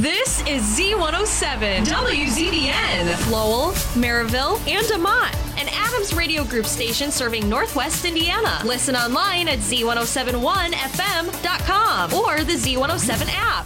This is Z107, WZDN, Lowell, Maryville, and DeMont, an Adams Radio Group station serving Northwest Indiana. Listen online at Z1071FM.com or the Z107 app.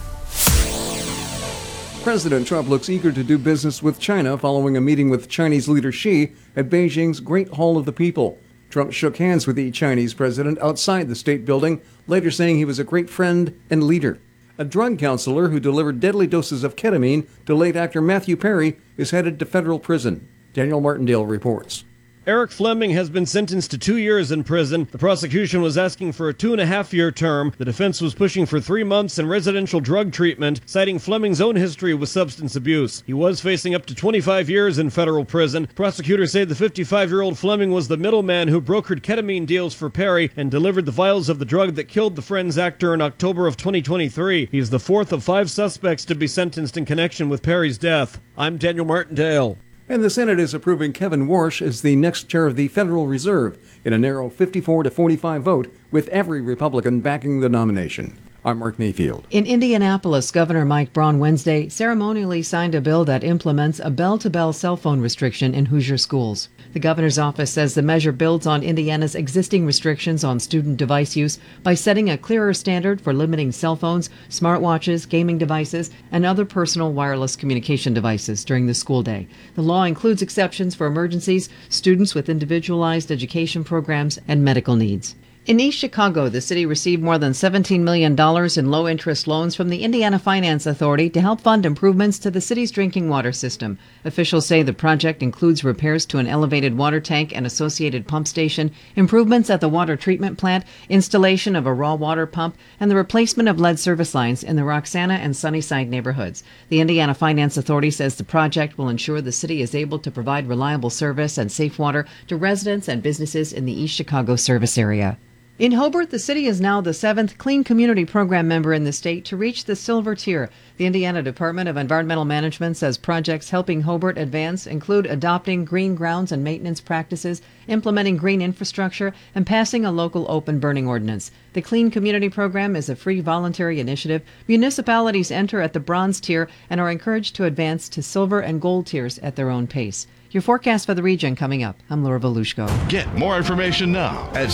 President Trump looks eager to do business with China following a meeting with Chinese leader Xi at Beijing's Great Hall of the People. Trump shook hands with the Chinese president outside the State Building, later saying he was a great friend and leader. A drug counselor who delivered deadly doses of ketamine to late actor Matthew Perry is headed to federal prison. Daniel Martindale reports. Eric Fleming has been sentenced to 2 years in prison. The prosecution was asking for a 2.5-year term. The defense was pushing for 3 months in residential drug treatment, citing Fleming's own history with substance abuse. He was facing up to 25 years in federal prison. Prosecutors say the 55-year-old Fleming was the middleman who brokered ketamine deals for Perry and delivered the vials of the drug that killed the Friends actor in October of 2023. He's the fourth of 5 suspects to be sentenced in connection with Perry's death. I'm Daniel Martindale. And the Senate is approving Kevin Warsh as the next chair of the Federal Reserve in a narrow 54-45 vote, with every Republican backing the nomination. I'm Mark Mayfield. In Indianapolis, Governor Mike Braun Wednesday ceremonially signed a bill that implements a bell-to-bell cell phone restriction in Hoosier schools. The governor's office says the measure builds on Indiana's existing restrictions on student device use by setting a clearer standard for limiting cell phones, smartwatches, gaming devices, and other personal wireless communication devices during the school day. The law includes exceptions for emergencies, students with individualized education programs, and medical needs. In East Chicago, the city received more than $17 million in low-interest loans from the Indiana Finance Authority to help fund improvements to the city's drinking water system. Officials say the project includes repairs to an elevated water tank and associated pump station, improvements at the water treatment plant, installation of a raw water pump, and the replacement of lead service lines in the Roxana and Sunnyside neighborhoods. The Indiana Finance Authority says the project will ensure the city is able to provide reliable service and safe water to residents and businesses in the East Chicago service area. In Hobart, the city is now the 7th Clean Community Program member in the state to reach the silver tier. The Indiana Department of Environmental Management says projects helping Hobart advance include adopting green grounds and maintenance practices, implementing green infrastructure, and passing a local open burning ordinance. The Clean Community Program is a free voluntary initiative. Municipalities enter at the bronze tier and are encouraged to advance to silver and gold tiers at their own pace. Your forecast for the region coming up. I'm Laura Volushko. Get more information now at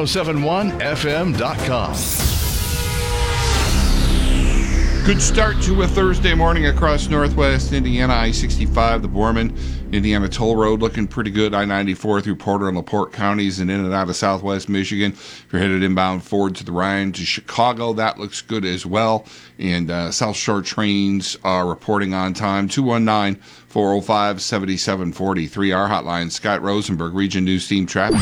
Z1071FM.com. Good start to a Thursday morning across Northwest Indiana. I-65, the Borman, Indiana Toll Road, looking pretty good. I-94 through Porter and LaPorte counties and in and out of Southwest Michigan. If you're headed inbound forward to the Rhine to Chicago, that looks good as well. And South Shore trains are reporting on time. 219-405-7743. Our hotline, Scott Rosenberg, Region News Team Traffic.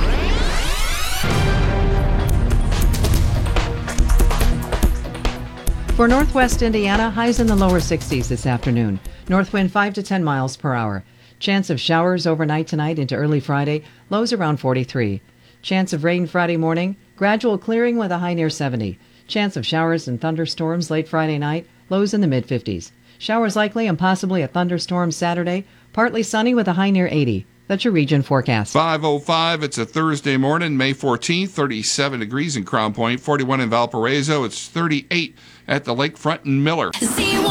For Northwest Indiana, highs in the lower 60s this afternoon. North wind 5 to 10 miles per hour. Chance of showers overnight tonight into early Friday, lows around 43. Chance of rain Friday morning, gradual clearing with a high near 70. Chance of showers and thunderstorms late Friday night, lows in the mid-50s. Showers likely and possibly a thunderstorm Saturday, partly sunny with a high near 80. That's your region forecast. 5:05, it's a Thursday morning, May 14th, 37 degrees in Crown Point, 41 in Valparaiso, it's 38 at the lakefront in Miller.